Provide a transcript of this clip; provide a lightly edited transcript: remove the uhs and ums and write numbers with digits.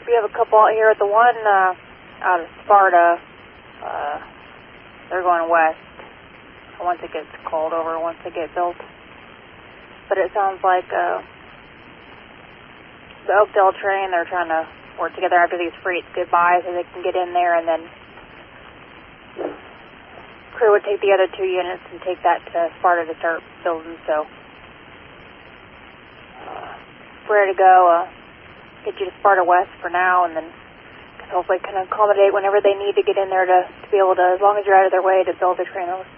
We have a couple out here. The one out of Sparta, they're going west once it gets called over, once they get built. But it sounds like the Oakdale train, they're trying to work together after these freights get by so they can get in there, and then crew would take the other 2 units and take that to Sparta to start building. So we're ready to go. Get you to Sparta West for now, and then hopefully can accommodate whenever they need to get in there to be able to, as long as you're out of their way, to build the train